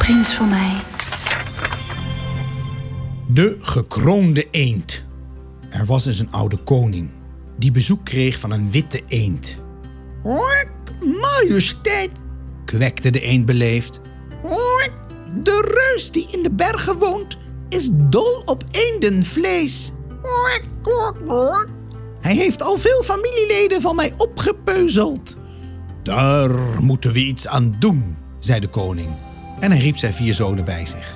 prins van mij. De gekroonde eend. Er was eens een oude koning die bezoek kreeg van een witte eend. Majesteit, Kwekte de eend beleefd. de reus die in de bergen woont is dol op eendenvlees. Hij heeft al veel familieleden van mij opgepeuzeld. Daar moeten we iets aan doen, zei de koning. En hij riep zijn 4 zonen bij zich.